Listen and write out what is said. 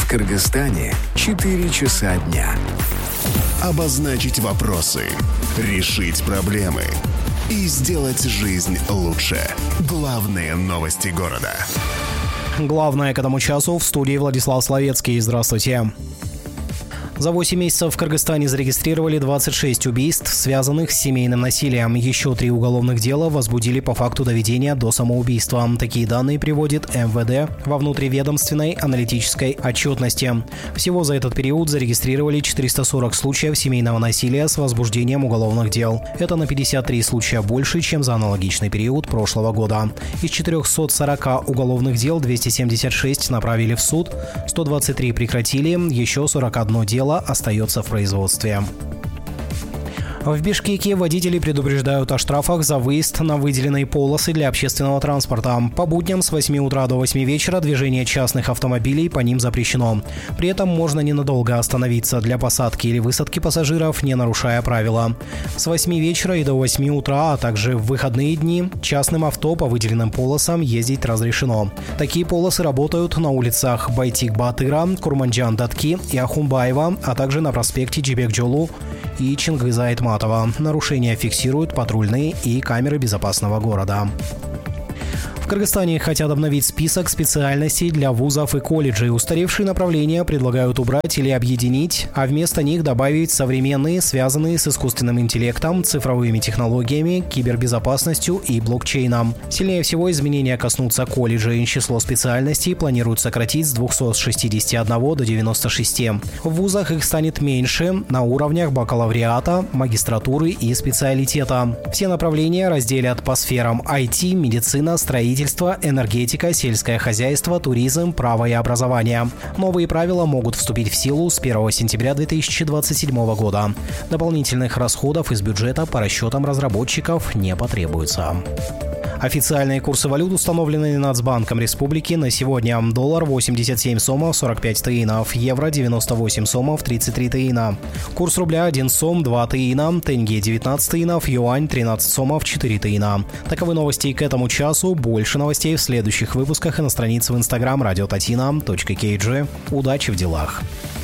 В Кыргызстане 4 часа дня. Обозначить вопросы, решить проблемы и сделать жизнь лучше. Главные новости города. Главное к этому часу. В студии Владислав Словецкий. Здравствуйте. За 8 месяцев в Кыргызстане зарегистрировали 26 убийств, связанных с семейным насилием. Еще 3 уголовных дела возбудили по факту доведения до самоубийства. Такие данные приводит МВД во внутриведомственной аналитической отчетности. Всего за этот период зарегистрировали 440 случаев семейного насилия с возбуждением уголовных дел. Это на 53 случая больше, чем за аналогичный период прошлого года. Из 440 уголовных дел 276 направили в суд, 123 прекратили, еще 41 дело остается в производстве. В Бишкеке водители предупреждают о штрафах за выезд на выделенные полосы для общественного транспорта. По будням с 8 утра до 8 вечера движение частных автомобилей по ним запрещено. При этом можно ненадолго остановиться для посадки или высадки пассажиров, не нарушая правила. С 8 вечера и до 8 утра, а также в выходные дни, частным авто по выделенным полосам ездить разрешено. Такие полосы работают на улицах Байтик-Батыра, Курманджан-Датки и Ахунбаева, а также на проспекте Джибек-Джолу и Чингиза Айтматова. Нарушения фиксируют патрульные и камеры безопасного города. В Кыргызстане хотят обновить список специальностей для вузов и колледжей. Устаревшие направления предлагают убрать или объединить, а вместо них добавить современные, связанные с искусственным интеллектом, цифровыми технологиями, кибербезопасностью и блокчейном. Сильнее всего изменения коснутся колледжей. Число специальностей планируют сократить с 261 до 96. В вузах их станет меньше на уровнях бакалавриата, магистратуры и специалитета. Все направления разделят по сферам IT, медицина, строительство, энергетика, сельское хозяйство, туризм, право и образование. Новые правила могут вступить в силу с 1 сентября 2027 года. Дополнительных расходов из бюджета по расчетам разработчиков не потребуется. Официальные курсы валют установлены Нацбанком Республики на сегодня. Доллар 87 сомов 45 тыинов, евро 98 сомов 33 тыина. Курс рубля 1 сом 2 тыина, тенге 19 тыинов, юань 13 сомов 4 тыина. Таковы новости к этому часу. Больше новостей в следующих выпусках и на странице в Instagram radiotatiina.kg. Удачи в делах!